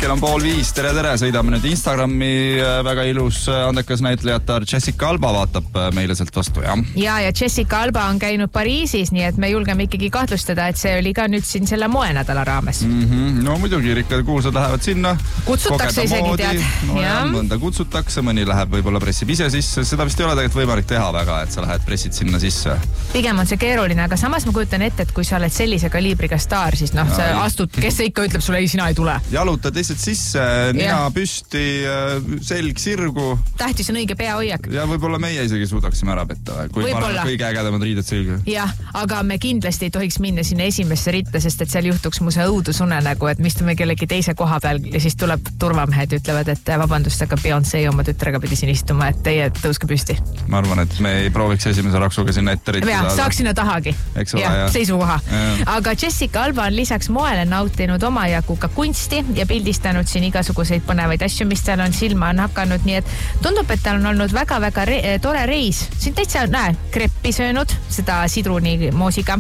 kell on 4:30, tere, sõidame nüüd Instagrami, väga ilus andekas näitlejatar Jessica Alba vaatab meile sealt vastu, jah? Ja Jessica Alba on käinud Pariisis, nii et me julgeme ikkagi kahtlustada, et see oli ka nüüd siin selle moenädala raames. No muidugi, rikkad kuulsad lähevad sinna. Kutsutakse isegi, tead. No ja, mõnda kutsutakse, mõni läheb võib-olla pressib ise sisse, seda vist ei ole tegelikult võimalik teha väga, et sa lähed pressid sinna sisse. Pigem on see keeruline, aga samas ma kujutan ette, et kui sa oled sellise kaliibriga staar, siis sa astud, kes see ikka ütleb sulle, ei, sina ei tule. Jalutad lihtsalt sisse, nina püsti, selg sirgu. Tähtis on õige peahoiak. Ja võib-olla meie isegi suudaksime ära petta, kui paneme kõige ägedamad riided selga. Jah, aga me kindlasti ei tohiks minna sinna esimesse ritta, sest et seal juhtuks mu see õudusunenägu, et me istume kellegi teise koha peal ja siis tuleb turvamehed, ütlevad, et vabandust, aga Beyoncé oma tütrega pidi siin istuma, et teie tõuske püsti. Ma arvan, et me ei prooviks esimese raksuga sinna ette ritta saada. Saaks sinna tahagi. Seisukoha. Aga Jessica Alba on lisaks moele nautinud omajagu ka kunsti ja pildistanud siin igasuguseid põnevaid asju, mis tal on silma on hakanud, nii et tundub, et tal on olnud väga-väga tore reis. Siin täitsa, kreppi söönud, seda sidrunimoosiga.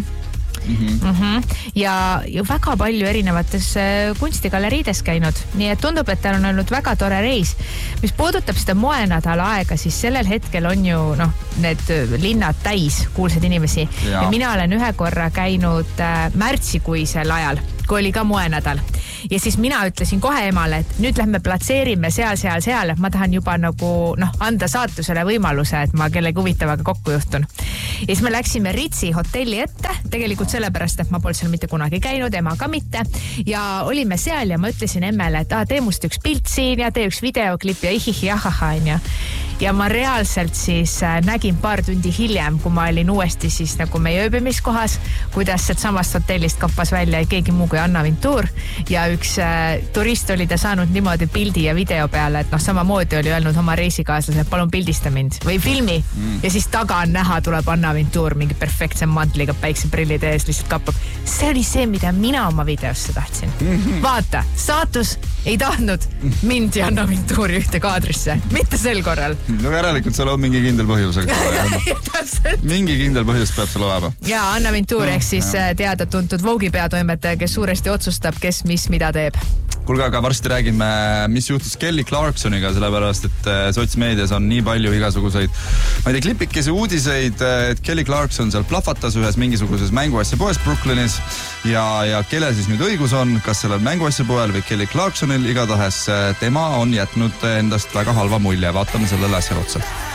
Ja väga palju erinevates kunstigaleriides käinud, nii et tundub, et tal on olnud väga tore reis. Mis puudutab seda moenädala aega, siis sellel hetkel on ju need linnad täis kuulsad inimesi ja mina olen ühe korra käinud märtsikuisel ajal, kui oli ka moenädal. Ja siis mina ütlesin kohe emale, et nüüd lähme platseerime seal, et ma tahan juba anda saatusele võimaluse, et ma kellegi huvitavaga kokku juhtun. Ja siis me läksime Ritsi hotelli ette, tegelikult sellepärast, et ma polnud seal mitte kunagi käinud, ema ka mitte. Ja olime seal ja ma ütlesin emmele, et tee must üks pilt siin ja tee üks videoklipp ja ihihi-ahaha. Ja ma reaalselt siis nägin paar tundi hiljem, kui ma olin uuesti siis nagu meie ööbimiskohas, kuidas samast hotellist kappas välja keegi muu kui Anna Vintur ja üks turist oli ta saanud niimoodi pildi ja video peale, et samamoodi oli öelnud oma reisikaaslased, palun pildista mind või filmi ja siis taga on näha, tuleb Anna Vintur mingi perfektse mantliga päikseprillide ees lihtsalt kappab. See oli see, mida mina oma videosse tahtsin. Vaata, saatus ei tahtnud mind ja Anna Vinturi ühte kaadrisse, mitte sel korral. No järelikult seal on mingi kindel põhjus. Mingi kindel põhjus peab seal olema. Ja Anna Vintur ehk siis teada-tuntud Vogue'i peatoimetaja, kes suuresti otsustab, kes mis mida teeb. Kuulge, aga varsti räägime, mis juhtus Kelly Clarksoniga, sellepärast, et sotsmeedias on nii palju igasuguseid, ma ei tea, klipikesi uudiseid, et Kelly Clarkson seal plahvatas ühes mingisuguses mänguasja poes Brooklynis ja kelle siis nüüd õigus on, kas sellel mänguasja poel või Kelly Clarksonil, igatahes tema on jätnud endast väga halva mulje, vaatame sellele asjale otsa.